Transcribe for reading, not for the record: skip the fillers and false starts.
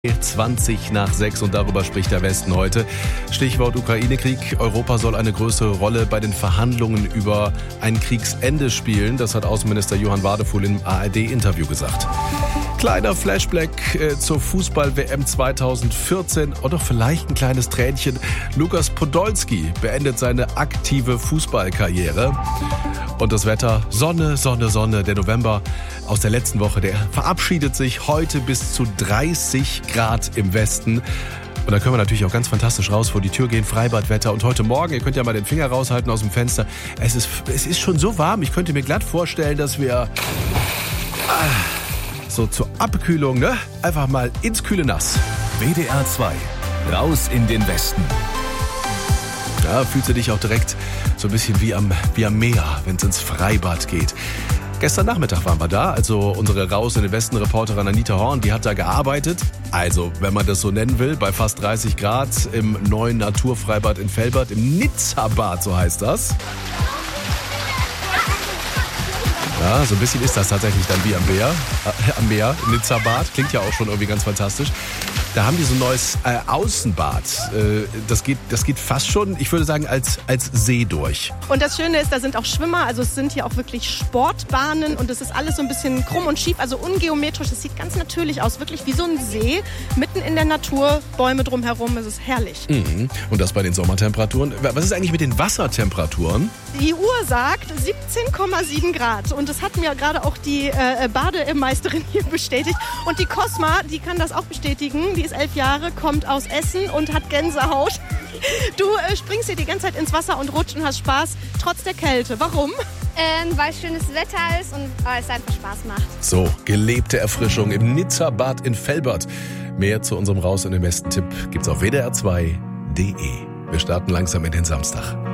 20 nach 6 und darüber spricht der Westen heute. Stichwort Ukraine-Krieg. Europa soll eine größere Rolle bei den Verhandlungen über ein Kriegsende spielen. Das hat Außenminister Johann Wadefuhl im ARD-Interview gesagt. Kleiner Flashback zur Fußball-WM 2014 und doch vielleicht ein kleines Tränchen. Lukas Podolski beendet seine aktive Fußballkarriere. Und das Wetter, Sonne, Sonne, Sonne. Der November aus der letzten Woche, der verabschiedet sich heute bis zu 30 Grad im Westen. Und da können wir natürlich auch ganz fantastisch raus vor die Tür gehen, Freibadwetter. Und heute Morgen, ihr könnt ja mal den Finger raushalten aus dem Fenster. Es ist schon so warm, ich könnte mir glatt vorstellen, dass wir so zur Abkühlung, ne? Einfach mal ins kühle Nass. WDR 2, raus in den Westen. Ja, fühlst du dich auch direkt so ein bisschen wie am Meer, wenn es ins Freibad geht. Gestern Nachmittag waren wir da, also unsere Raus in den Westen-Reporterin Anita Horn, die hat da gearbeitet. Also, wenn man das so nennen will, bei fast 30 Grad im neuen Naturfreibad in Velbert, im Nizza-Bad, so heißt das. Ja, so ein bisschen ist das tatsächlich dann wie am Meer, Nizza-Bad. Klingt ja auch schon irgendwie ganz fantastisch. Da haben die so ein neues Außenbad. Das geht fast schon, ich würde sagen, als See durch. Und das Schöne ist, da sind auch Schwimmer, also es sind hier auch wirklich Sportbahnen und es ist alles so ein bisschen krumm und schief, also ungeometrisch. Es sieht ganz natürlich aus, wirklich wie so ein See, mitten in der Natur, Bäume drumherum, es ist herrlich. Mhm. Und das bei den Sommertemperaturen. Was ist eigentlich mit den Wassertemperaturen? Die Uhr sagt 17,7 Grad und das hat mir gerade auch die Bademeisterin hier bestätigt. Und die Cosma, die kann das auch bestätigen. Die ist 11 Jahre, kommt aus Essen und hat Gänsehaut. Du springst hier die ganze Zeit ins Wasser und rutscht und hast Spaß, trotz der Kälte. Warum? Weil schönes Wetter ist und es einfach Spaß macht. So, gelebte Erfrischung im Nizza-Bad in Velbert. Mehr zu unserem Raus in den Westen-Tipp gibt's auf wdr2.de. Wir starten langsam in den Samstag.